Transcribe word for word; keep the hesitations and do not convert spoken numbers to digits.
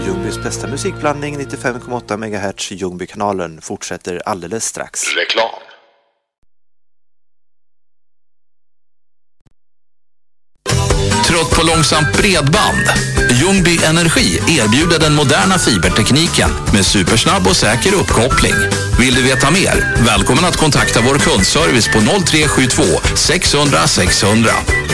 Ljungbys bästa musikblandning, nittiofem komma åtta megahertz. Ljungbykanalen fortsätter alldeles strax. Reklam. Trött på långsamt bredband? Ljungby Energi erbjuder den moderna fibertekniken med supersnabb och säker uppkoppling. Vill du veta mer? Välkommen att kontakta vår kundservice på noll tre sju två sex hundra sexhundra.